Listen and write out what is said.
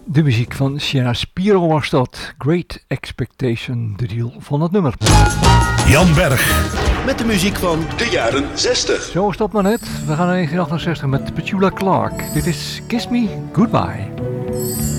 De muziek van Sienna Spiro was dat. Great Expectation, de titel van het nummer. Jan Berg. Met de muziek van de jaren 60. Zo is dat maar net. We gaan naar 1968 met Petula Clark. Dit is Kiss Me Goodbye.